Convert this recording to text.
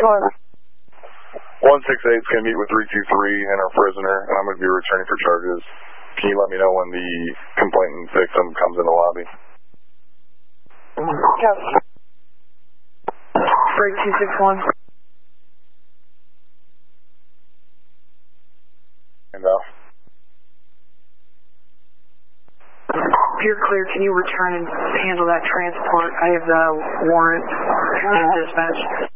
168 is going to meet with 323 and our prisoner, and I'm going to be returning for charges. Can you let me know when the complainant victim comes in the lobby? Yes. Break 261. And off. You're clear. Can you return and handle that transport? I have the warrant. Dispatch.